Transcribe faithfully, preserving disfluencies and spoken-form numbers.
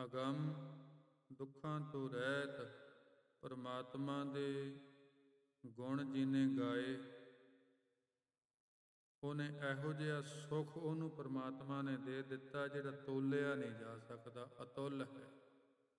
ਅਗੰਮ ਦੁੱਖਾਂ ਤੋਂ ਰਹਿਤ ਪਰਮਾਤਮਾ ਦੇ ਗੁਣ ਜਿਹਨੇ ਗਾਏ, ਉਹਨੇ ਇਹੋ ਜਿਹਾ ਸੁੱਖ ਉਹਨੂੰ ਪਰਮਾਤਮਾ ਨੇ ਦੇ ਦਿੱਤਾ ਜਿਹੜਾ ਤੋਲਿਆ ਨਹੀਂ ਜਾ ਸਕਦਾ, ਅਤੁੱਲ ਹੈ।